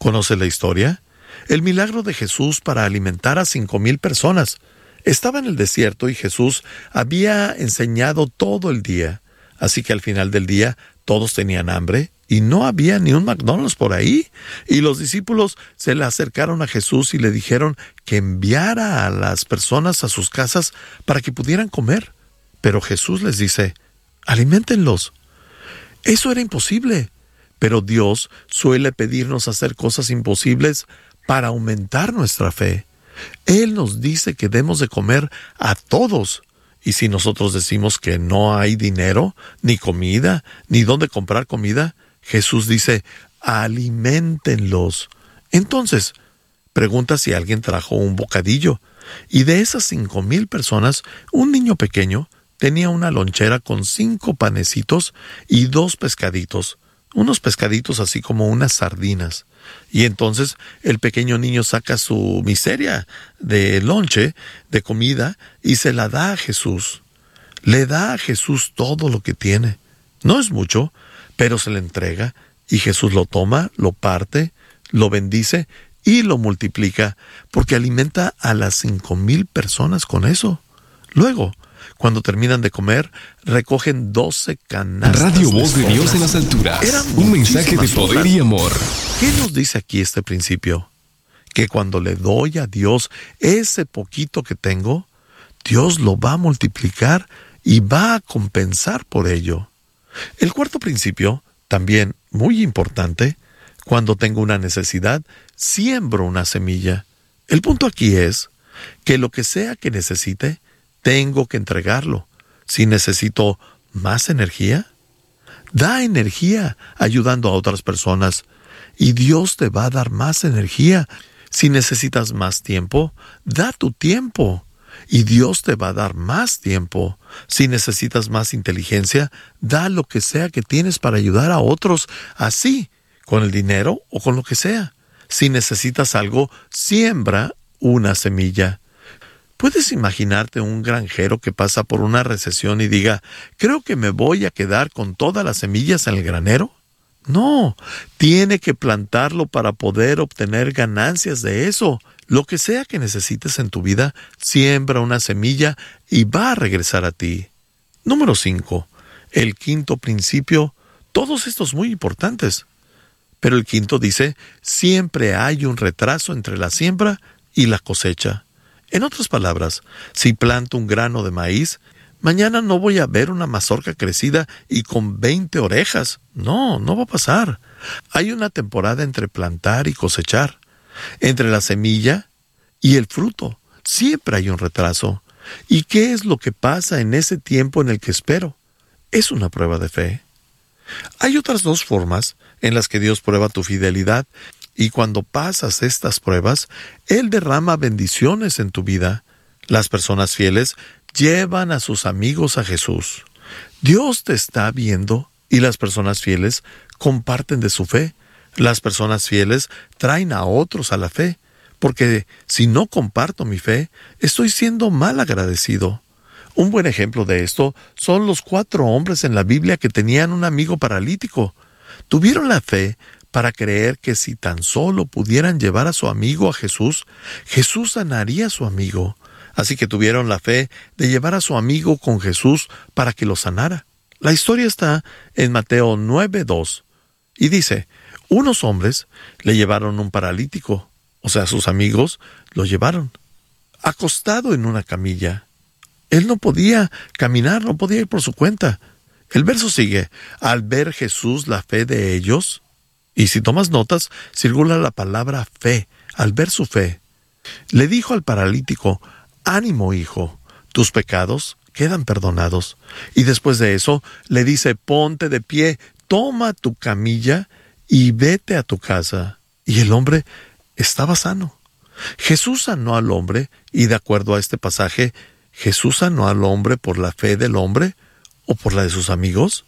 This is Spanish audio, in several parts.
¿Conoce la historia? El milagro de Jesús para alimentar a 5,000 personas. Estaba en el desierto y Jesús había enseñado todo el día. Así que al final del día todos tenían hambre y no había ni un McDonald's por ahí. Y los discípulos se le acercaron a Jesús y le dijeron que enviara a las personas a sus casas para que pudieran comer. Pero Jesús les dice: aliméntenlos. Eso era imposible. Pero Dios suele pedirnos hacer cosas imposibles para aumentar nuestra fe. Él nos dice que debemos de comer a todos. Y si nosotros decimos que no hay dinero, ni comida, ni dónde comprar comida, Jesús dice: aliméntenlos. Entonces, pregunta si alguien trajo un bocadillo. Y de esas 5,000 personas, un niño pequeño tenía una lonchera con 5 panecitos y 2 pescaditos. Unos pescaditos así como unas sardinas. Y entonces el pequeño niño saca su miseria de lonche, de comida, y se la da a Jesús. Le da a Jesús todo lo que tiene. No es mucho, pero se le entrega, y Jesús lo toma, lo parte, lo bendice y lo multiplica, porque alimenta a las 5,000 personas con eso. Luego, cuando terminan de comer, recogen 12 canastas. Radio Voz de Dios en las alturas. Un mensaje de poder y amor. ¿Qué nos dice aquí este principio? Que cuando le doy a Dios ese poquito que tengo, Dios lo va a multiplicar y va a compensar por ello. El cuarto principio, también muy importante: cuando tengo una necesidad, siembro una semilla. El punto aquí es que lo que sea que necesite, tengo que entregarlo. Si necesito más energía, da energía ayudando a otras personas, y Dios te va a dar más energía. Si necesitas más tiempo, da tu tiempo, y Dios te va a dar más tiempo. Si necesitas más inteligencia, da lo que sea que tienes para ayudar a otros, así, con el dinero o con lo que sea. Si necesitas algo, siembra una semilla. ¿Puedes imaginarte un granjero que pasa por una recesión y diga: creo que me voy a quedar con todas las semillas en el granero? No, tiene que plantarlo para poder obtener ganancias de eso. Lo que sea que necesites en tu vida, siembra una semilla y va a regresar a ti. Número 5. El quinto principio. Todos estos muy importantes. Pero el quinto dice: siempre hay un retraso entre la siembra y la cosecha. En otras palabras, si planto un grano de maíz, mañana no voy a ver una mazorca crecida y con 20 orejas. No, no va a pasar. Hay una temporada entre plantar y cosechar. Entre la semilla y el fruto, siempre hay un retraso. ¿Y qué es lo que pasa en ese tiempo en el que espero? Es una prueba de fe. Hay otras 2 formas en las que Dios prueba tu fidelidad. Y cuando pasas estas pruebas, Él derrama bendiciones en tu vida. Las personas fieles llevan a sus amigos a Jesús. Dios te está viendo y las personas fieles comparten de su fe. Las personas fieles traen a otros a la fe, porque si no comparto mi fe, estoy siendo mal agradecido. Un buen ejemplo de esto son los 4 hombres en la Biblia que tenían un amigo paralítico. Tuvieron la fe para creer que si tan solo pudieran llevar a su amigo a Jesús, Jesús sanaría a su amigo. Así que tuvieron la fe de llevar a su amigo con Jesús para que lo sanara. La historia está en Mateo 9:2 y dice: unos hombres le llevaron un paralítico, o sea, sus amigos lo llevaron, acostado en una camilla. Él no podía caminar, no podía ir por su cuenta. El verso sigue: al ver Jesús la fe de ellos. Y si tomas notas, circula la palabra fe. Al ver su fe, le dijo al paralítico: ánimo, hijo, tus pecados quedan perdonados. Y después de eso, le dice: ponte de pie, toma tu camilla y vete a tu casa. Y el hombre estaba sano. Jesús sanó al hombre, y de acuerdo a este pasaje, ¿Jesús sanó al hombre por la fe del hombre o por la de sus amigos?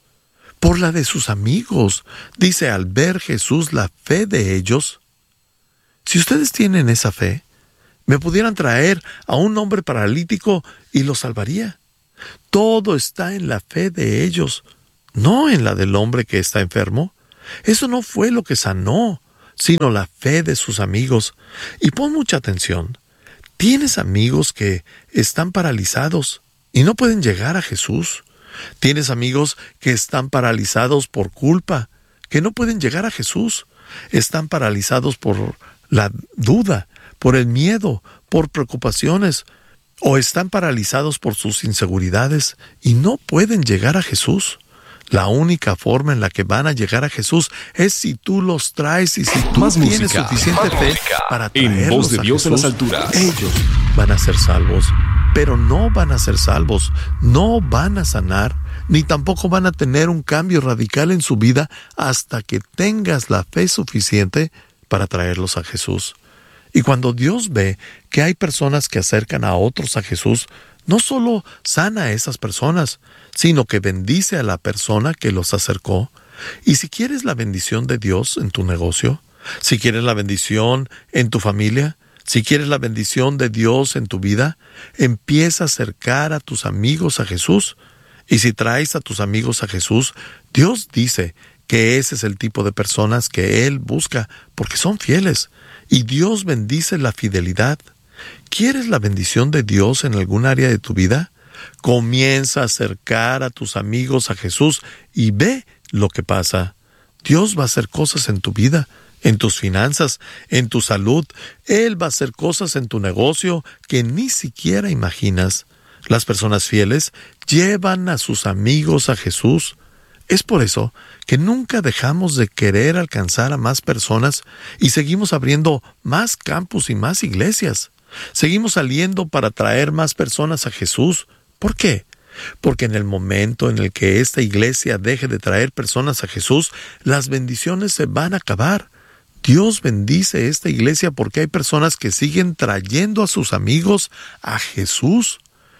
Por la de sus amigos. Dice: al ver Jesús la fe de ellos. Si ustedes tienen esa fe, me pudieran traer a un hombre paralítico y lo salvaría. Todo está en la fe de ellos, no en la del hombre que está enfermo. Eso no fue lo que sanó, sino la fe de sus amigos. Y pon mucha atención. ¿Tienes amigos que están paralizados y no pueden llegar a Jesús? ¿Tienes amigos que están paralizados por culpa, que no pueden llegar a Jesús? Están paralizados por la duda, por el miedo, por preocupaciones, o están paralizados por sus inseguridades y no pueden llegar a Jesús. La única forma en la que van a llegar a Jesús es si tú los traes y si tú Más tienes música, suficiente fe para traerlos en voz de a Dios en Jesús. las alturas. Ellos van a ser salvos, pero no van a ser salvos, no van a sanar, ni tampoco van a tener un cambio radical en su vida hasta que tengas la fe suficiente para traerlos a Jesús. Y cuando Dios ve que hay personas que acercan a otros a Jesús, no solo sana a esas personas, sino que bendice a la persona que los acercó. Y si quieres la bendición de Dios en tu negocio, si quieres la bendición en tu familia, si quieres la bendición de Dios en tu vida, empieza a acercar a tus amigos a Jesús. Y si traes a tus amigos a Jesús, Dios dice que ese es el tipo de personas que Él busca, porque son fieles. Y Dios bendice la fidelidad. ¿Quieres la bendición de Dios en algún área de tu vida? Comienza a acercar a tus amigos a Jesús y ve lo que pasa. Dios va a hacer cosas en tu vida, en tus finanzas, en tu salud. Él va a hacer cosas en tu negocio que ni siquiera imaginas. Las personas fieles llevan a sus amigos a Jesús. Es por eso que nunca dejamos de querer alcanzar a más personas y seguimos abriendo más campus y más iglesias. Seguimos saliendo para traer más personas a Jesús. ¿Por qué? Porque en el momento en el que esta iglesia deje de traer personas a Jesús, las bendiciones se van a acabar. Dios bendice esta iglesia porque hay personas que siguen trayendo a sus amigos a Jesús.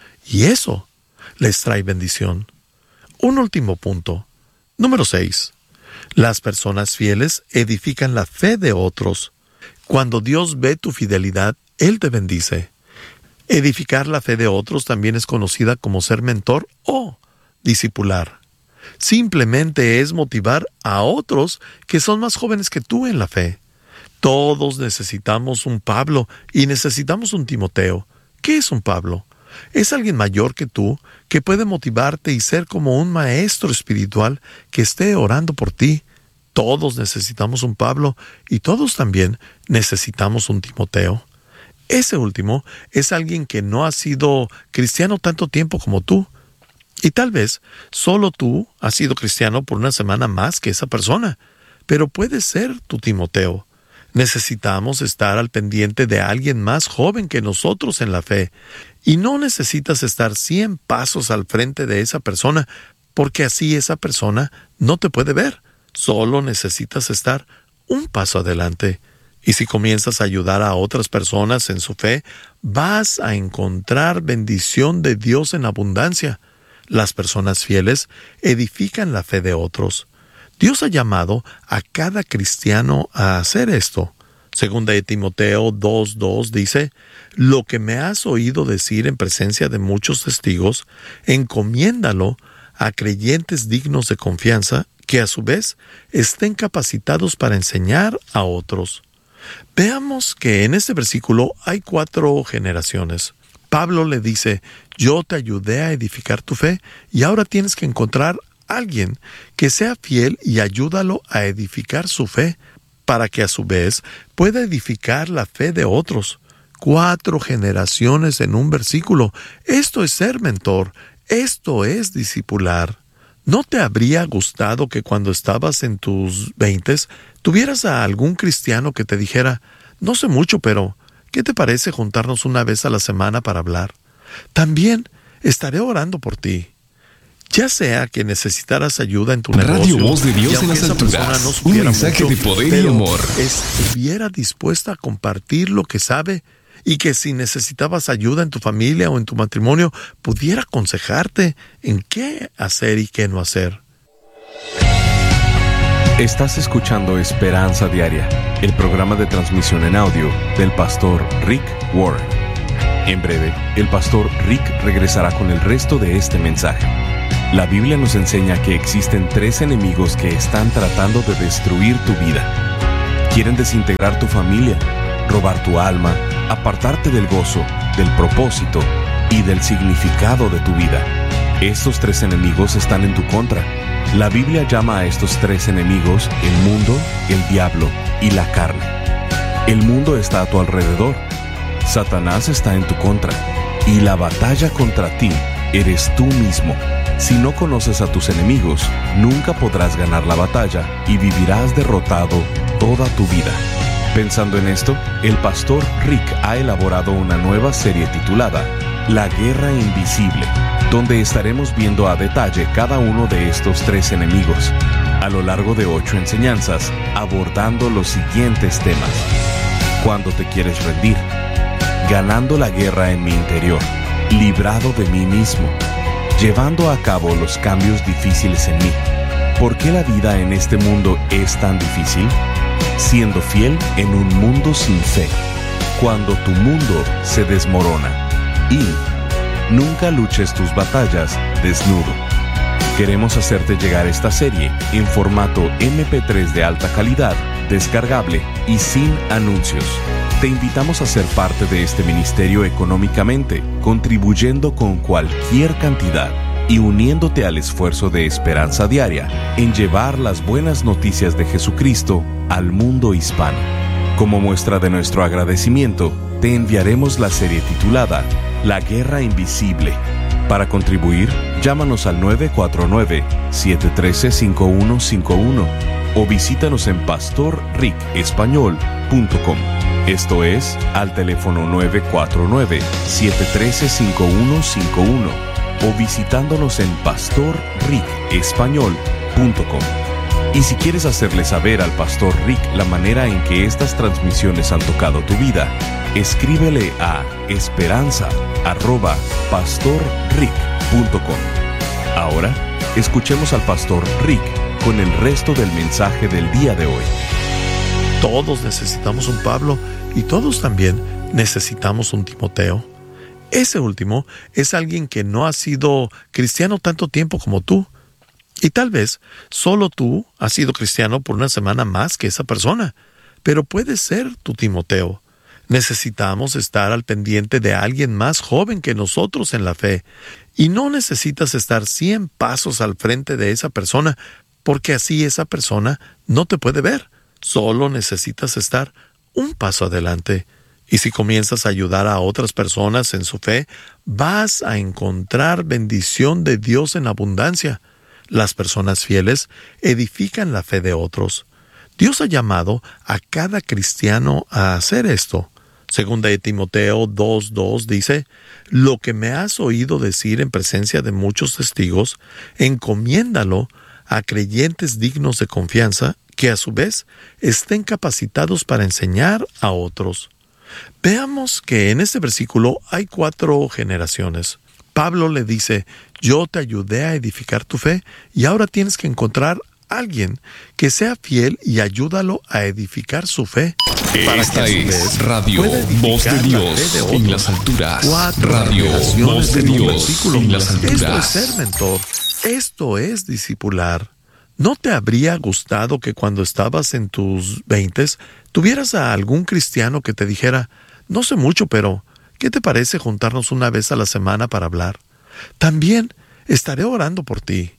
Y eso les trae bendición. Un último punto. Número 6. Las personas fieles edifican la fe de otros. Cuando Dios ve tu fidelidad, Él te bendice. Edificar la fe de otros también es conocida como ser mentor o discipular. Simplemente es motivar a otros que son más jóvenes que tú en la fe. Todos necesitamos un Pablo y necesitamos un Timoteo. ¿Qué es un Pablo? Es alguien mayor que tú que puede motivarte y ser como un maestro espiritual que esté orando por ti. Todos necesitamos un Pablo y todos también necesitamos un Timoteo. Ese último es alguien que no ha sido cristiano tanto tiempo como tú. Y tal vez solo tú has sido cristiano por una semana más que esa persona, pero puedes ser tu Timoteo. Necesitamos estar al pendiente de alguien más joven que nosotros en la fe. Y no necesitas estar 100 pasos al frente de esa persona, porque así esa persona no te puede ver. Solo necesitas estar un paso adelante. Y si comienzas a ayudar a otras personas en su fe, vas a encontrar bendición de Dios en abundancia. Las personas fieles edifican la fe de otros. Dios ha llamado a cada cristiano a hacer esto. Segunda de Timoteo 2:2 dice: «Lo que me has oído decir en presencia de muchos testigos, encomiéndalo a creyentes dignos de confianza, que a su vez estén capacitados para enseñar a otros». Veamos que en este versículo hay 4 generaciones. Pablo le dice: yo te ayudé a edificar tu fe y ahora tienes que encontrar a alguien que sea fiel y ayúdalo a edificar su fe, para que a su vez pueda edificar la fe de otros. 4 generaciones en un versículo. Esto es ser mentor. Esto es discipular. ¿No te habría gustado que cuando estabas en tus 20s tuvieras a algún cristiano que te dijera: no sé mucho, pero ¿qué te parece juntarnos una vez a la semana para hablar? También estaré orando por ti. Ya sea que necesitaras ayuda en tu negocio, Radio Voz de Dios y en las aunque esa persona alturas, no un supiera mensaje mucho, de poder y pero amor. estuviera dispuesta a compartir lo que sabe, y que si necesitabas ayuda en tu familia o en tu matrimonio, pudiera aconsejarte en qué hacer y qué no hacer. Estás escuchando Esperanza Diaria, el programa de transmisión en audio del pastor Rick Warren. En breve, el pastor Rick regresará con el resto de este mensaje. La Biblia nos enseña que existen 3 enemigos que están tratando de destruir tu vida. Quieren desintegrar tu familia, robar tu alma, apartarte del gozo, del propósito y del significado de tu vida. Estos 3 enemigos están en tu contra. La Biblia llama a estos 3 enemigos el mundo, el diablo y la carne. El mundo está a tu alrededor. Satanás está en tu contra. Y la batalla contra ti eres tú mismo. Si no conoces a tus enemigos, nunca podrás ganar la batalla y vivirás derrotado toda tu vida. Pensando en esto, el pastor Rick ha elaborado una nueva serie titulada La Guerra Invisible, donde estaremos viendo a detalle cada uno de estos 3 enemigos, a lo largo de 8 enseñanzas, abordando los siguientes temas. Cuando te quieres rendir, ganando la guerra en mi interior, librado de mí mismo, llevando a cabo los cambios difíciles en mí. ¿Por qué la vida en este mundo es tan difícil? Siendo fiel en un mundo sin fe, cuando tu mundo se desmorona. Y nunca luches tus batallas desnudo. Queremos hacerte llegar esta serie en formato MP3 de alta calidad, descargable y sin anuncios. Te invitamos a ser parte de este ministerio económicamente, contribuyendo con cualquier cantidad y uniéndote al esfuerzo de Esperanza Diaria en llevar las buenas noticias de Jesucristo al mundo hispano. Como muestra de nuestro agradecimiento, te enviaremos la serie titulada La Guerra Invisible. Para contribuir, llámanos al 949-713-5151 o visítanos en pastorricespañol.com. Esto es, al teléfono 949-713-5151 o visitándonos en pastorricespañol.com. Y si quieres hacerle saber al Pastor Rick la manera en que estas transmisiones han tocado tu vida, escríbele a esperanza@pastorrick.com. Ahora, escuchemos al Pastor Rick con el resto del mensaje del día de hoy. Todos necesitamos un Pablo y todos también necesitamos un Timoteo. Ese último es alguien que no ha sido cristiano tanto tiempo como tú. Y tal vez solo tú has sido cristiano por una semana más que esa persona, pero puedes ser tu Timoteo. Necesitamos estar al pendiente de alguien más joven que nosotros en la fe. Y no necesitas estar 100 pasos al frente de esa persona, porque así esa persona no te puede ver. Solo necesitas estar un paso adelante. Y si comienzas a ayudar a otras personas en su fe, vas a encontrar bendición de Dios en abundancia. Las personas fieles edifican la fe de otros. Dios ha llamado a cada cristiano a hacer esto. Segunda de Timoteo 2:2 dice: lo que me has oído decir en presencia de muchos testigos, encomiéndalo a creyentes dignos de confianza, que a su vez estén capacitados para enseñar a otros. Veamos que en este versículo hay 4 generaciones. Pablo le dice: yo te ayudé a edificar tu fe y ahora tienes que encontrar a alguien que sea fiel y ayúdalo a edificar su fe. Esta es Radio Voz de Dios en las alturas. Radio Voz de Dios en las alturas. Esto es ser mentor. Esto es discipular. ¿No te habría gustado que cuando estabas en tus 20s tuvieras a algún cristiano que te dijera: no sé mucho, pero ¿qué te parece juntarnos una vez a la semana para hablar? También estaré orando por ti.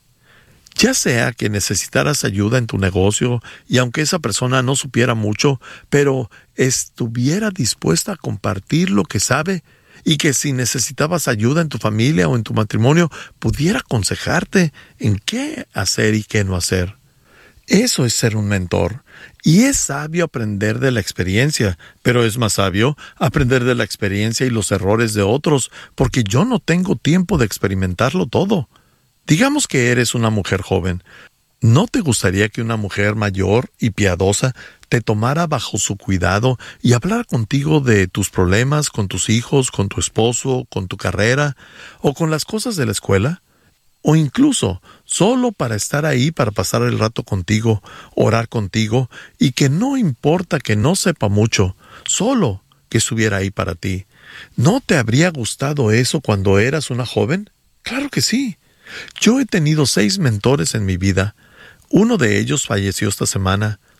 Ya sea que necesitaras ayuda en tu negocio y aunque esa persona no supiera mucho, pero estuviera dispuesta a compartir lo que sabe, y que si necesitabas ayuda en tu familia o en tu matrimonio, pudiera aconsejarte en qué hacer y qué no hacer. Eso es ser un mentor. Y es sabio aprender de la experiencia, pero es más sabio aprender de la experiencia y los errores de otros, porque yo no tengo tiempo de experimentarlo todo. Digamos que eres una mujer joven. ¿No te gustaría que una mujer mayor y piadosa te tomara bajo su cuidado y hablara contigo de tus problemas con tus hijos, con tu esposo, con tu carrera o con las cosas de la escuela? O incluso solo para estar ahí para pasar el rato contigo, orar contigo, y que no importa que no sepa mucho, solo que estuviera ahí para ti. ¿No te habría gustado eso cuando eras una joven? Claro que sí. Yo he tenido 6 mentores en mi vida. Uno de ellos falleció esta semana.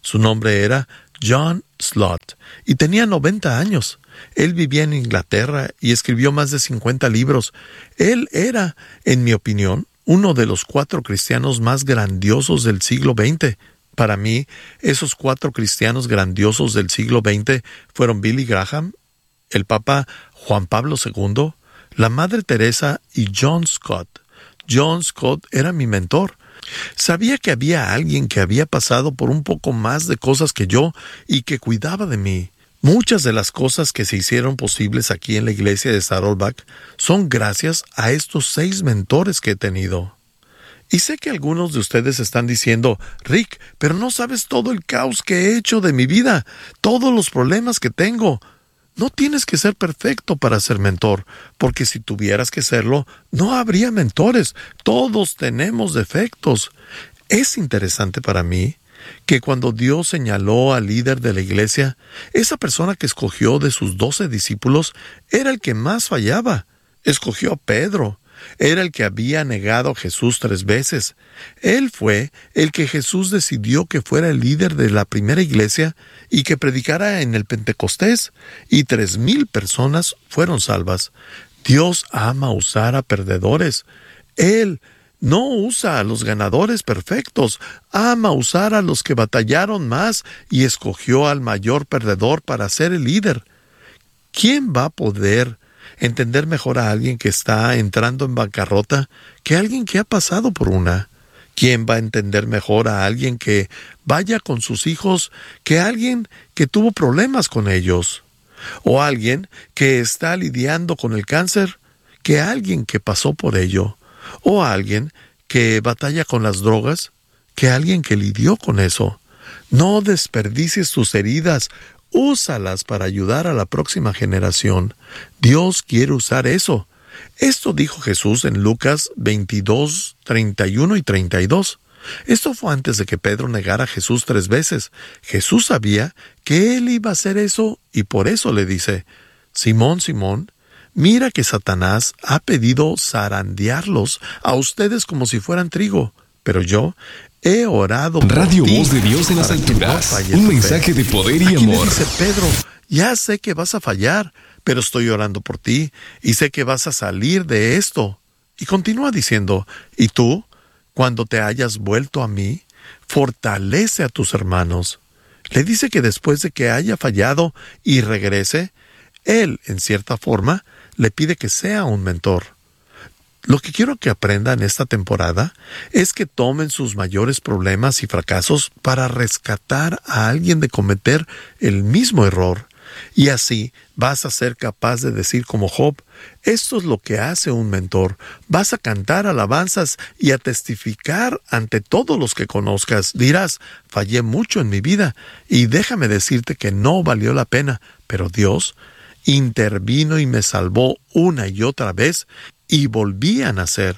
Su nombre era John Slot y tenía 90 años. Él vivía en Inglaterra y escribió más de 50 libros. Él era, en mi opinión, uno de los 4 cristianos más grandiosos del siglo XX. Para mí, esos 4 cristianos grandiosos del siglo XX fueron Billy Graham, el Papa Juan Pablo II, la Madre Teresa y John Scott. John Scott era mi mentor. Sabía que había alguien que había pasado por un poco más de cosas que yo y que cuidaba de mí. Muchas de las cosas que se hicieron posibles aquí en la iglesia de Saddleback son gracias a estos 6 mentores que he tenido. Y sé que algunos de ustedes están diciendo, Rick, pero no sabes todo el caos que he hecho de mi vida, todos los problemas que tengo. No tienes que ser perfecto para ser mentor, porque si tuvieras que serlo, no habría mentores. Todos tenemos defectos. Es interesante para mí que cuando Dios señaló al líder de la iglesia, esa persona que escogió de sus 12 discípulos era el que más fallaba. Escogió a Pedro. Era el que había negado a Jesús 3 veces. Él fue el que Jesús decidió que fuera el líder de la primera iglesia y que predicara en el Pentecostés, y 3,000 personas fueron salvas. Dios ama usar a perdedores. Él no usa a los ganadores perfectos, ama usar a los que batallaron más y escogió al mayor perdedor para ser el líder. ¿Quién va a poder entender mejor a alguien que está entrando en bancarrota que alguien que ha pasado por una? ¿Quién va a entender mejor a alguien que vaya con sus hijos que alguien que tuvo problemas con ellos? ¿O alguien que está lidiando con el cáncer que alguien que pasó por ello? ¿O alguien que batalla con las drogas que alguien que lidió con eso? No desperdicies tus heridas. Úsalas para ayudar a la próxima generación. Dios quiere usar eso. Esto dijo Jesús en Lucas 22, 31 y 32. Esto fue antes de que Pedro negara a Jesús 3 veces. Jesús sabía que él iba a hacer eso y por eso le dice, Simón, Simón, mira que Satanás ha pedido zarandearlos a ustedes como si fueran trigo, pero yo he orado por Radio ti Voz de Dios en las para que alturas. no falle Un tu mensaje fe. de poder y Aquí le amor. dice Pedro, ya sé que vas a fallar, pero estoy orando por ti y sé que vas a salir de esto. Y continúa diciendo, y tú, cuando te hayas vuelto a mí, fortalece a tus hermanos. Le dice que después de que haya fallado y regrese, él, en cierta forma, le pide que sea un mentor. Lo que quiero que aprendan esta temporada es que tomen sus mayores problemas y fracasos para rescatar a alguien de cometer el mismo error. Y así vas a ser capaz de decir como Job, esto es lo que hace un mentor. Vas a cantar alabanzas y a testificar ante todos los que conozcas. Dirás, fallé mucho en mi vida y déjame decirte que no valió la pena, pero Dios intervino y me salvó una y otra vez y volví a nacer.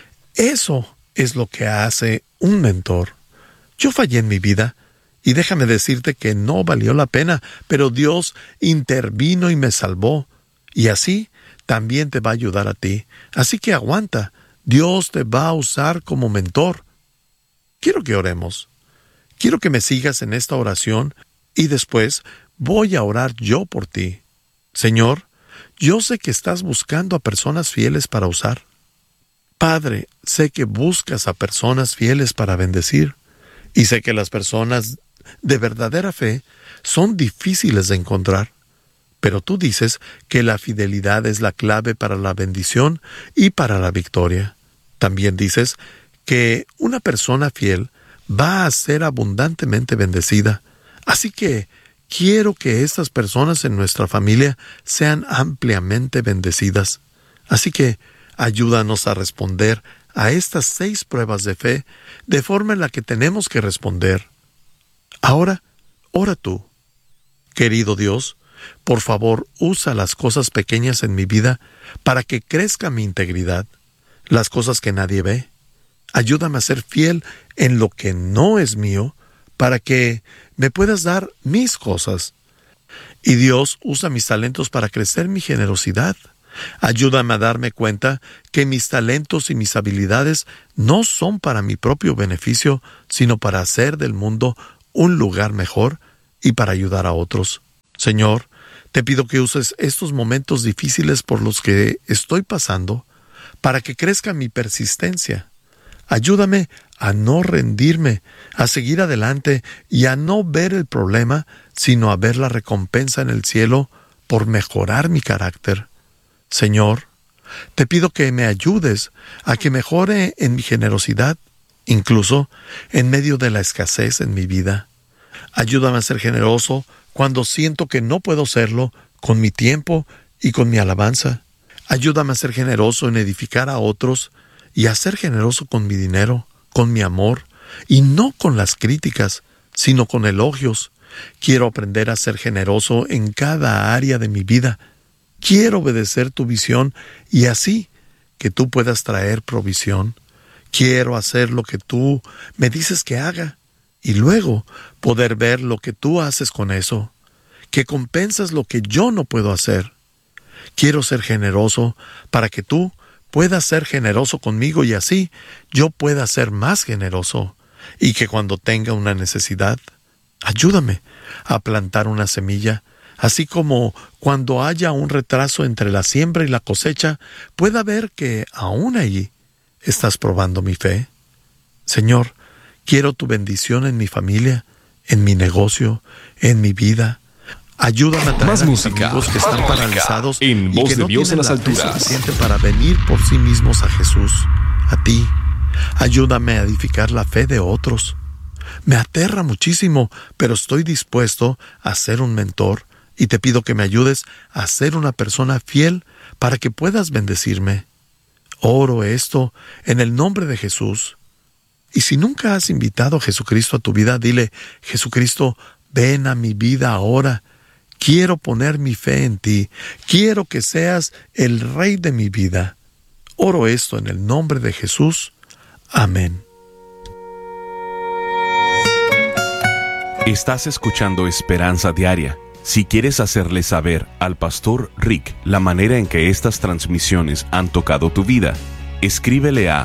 Eso es lo que hace un mentor. Yo fallé en mi vida y déjame decirte que no valió la pena, pero Dios intervino y me salvó. Y así también te va a ayudar a ti. Así que aguanta. Dios te va a usar como mentor. Quiero que oremos. Quiero que me sigas en esta oración y después voy a orar yo por ti. Señor, yo sé que estás buscando a personas fieles para usar. Padre, sé que buscas a personas fieles para bendecir. Y sé que las personas de verdadera fe son difíciles de encontrar. Pero tú dices que la fidelidad es la clave para la bendición y para la victoria. También dices que una persona fiel va a ser abundantemente bendecida. Así que quiero que estas personas en nuestra familia sean ampliamente bendecidas. Así que ayúdanos a responder a estas 6 pruebas de fe de forma en la que tenemos que responder. Ahora, ora tú. Querido Dios, por favor, usa las cosas pequeñas en mi vida para que crezca mi integridad, las cosas que nadie ve. Ayúdame a ser fiel en lo que no es mío, para que me puedas dar mis cosas. Y Dios usa mis talentos para crecer mi generosidad. Ayúdame a darme cuenta que mis talentos y mis habilidades no son para mi propio beneficio, sino para hacer del mundo un lugar mejor y para ayudar a otros. Señor, te pido que uses estos momentos difíciles por los que estoy pasando para que crezca mi persistencia. Ayúdame a no rendirme, a seguir adelante y a no ver el problema, sino a ver la recompensa en el cielo por mejorar mi carácter. Señor, te pido que me ayudes a que mejore en mi generosidad, incluso en medio de la escasez en mi vida. Ayúdame a ser generoso cuando siento que no puedo serlo, con mi tiempo y con mi alabanza. Ayúdame a ser generoso en edificar a otros y a ser generoso con mi dinero, con mi amor, y no con las críticas, sino con elogios. Quiero aprender a ser generoso en cada área de mi vida. Quiero obedecer tu visión y así que tú puedas traer provisión. Quiero hacer lo que tú me dices que haga y luego poder ver lo que tú haces con eso, que compensas lo que yo no puedo hacer. Quiero ser generoso para que tú puedas ser generoso conmigo y así yo pueda ser más generoso, y que cuando tenga una necesidad, ayúdame a plantar una semilla, así como cuando haya un retraso entre la siembra y la cosecha, pueda ver que aún allí estás probando mi fe. Señor, quiero tu bendición en mi familia, en mi negocio, en mi vida. Ayúdame a traer más a mis música, amigos que están paralizados en y Voz que de no Dios en tienen las la fe alturas. suficiente para venir por sí mismos a Jesús, a ti. Ayúdame a edificar la fe de otros. Me aterra muchísimo, pero estoy dispuesto a ser un mentor y te pido que me ayudes a ser una persona fiel para que puedas bendecirme. Oro esto en el nombre de Jesús. Y si nunca has invitado a Jesucristo a tu vida, dile: Jesucristo, ven a mi vida ahora. Quiero poner mi fe en ti. Quiero que seas el Rey de mi vida. Oro esto en el nombre de Jesús. Amén. Estás escuchando Esperanza Diaria. Si quieres hacerle saber al Pastor Rick la manera en que estas transmisiones han tocado tu vida, escríbele a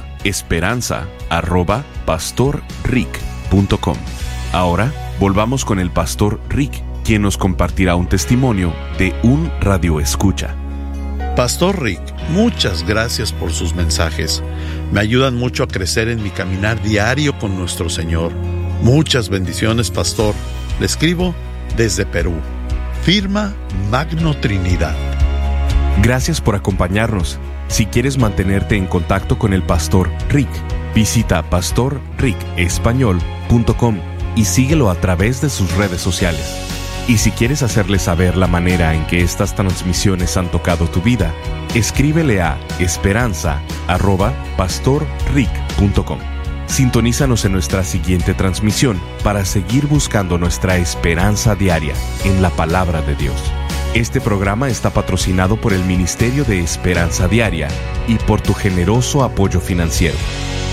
esperanza@pastorrick.com. Ahora volvamos con el Pastor Rick, quien nos compartirá un testimonio de un radioescucha. Pastor Rick, muchas gracias por sus mensajes. Me ayudan mucho a crecer en mi caminar diario con nuestro Señor. Muchas bendiciones, Pastor. Le escribo desde Perú. Firma Magno Trinidad. Gracias por acompañarnos. Si quieres mantenerte en contacto con el Pastor Rick, visita pastorricespañol.com y síguelo a través de sus redes sociales. Y si quieres hacerle saber la manera en que estas transmisiones han tocado tu vida, escríbele a esperanza@pastorrick.com. Sintonízanos en nuestra siguiente transmisión para seguir buscando nuestra esperanza diaria en la palabra de Dios. Este programa está patrocinado por el Ministerio de Esperanza Diaria y por tu generoso apoyo financiero.